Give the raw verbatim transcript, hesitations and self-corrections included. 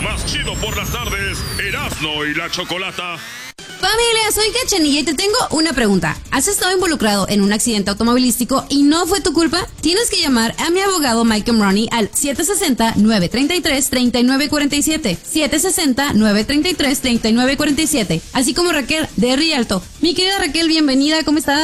más chido por las tardes, Erasmo y la Chocolata. Familia, soy Cachanilla y te tengo una pregunta. ¿Has estado involucrado en un accidente automovilístico y no fue tu culpa? Tienes que llamar a mi abogado Mike Ronnie al siete seis cero, nueve tres tres, tres nueve cuatro siete, siete seis cero, nueve tres tres, tres nueve cuatro siete, así como Raquel de Rialto. Mi querida Raquel, bienvenida, ¿cómo estás?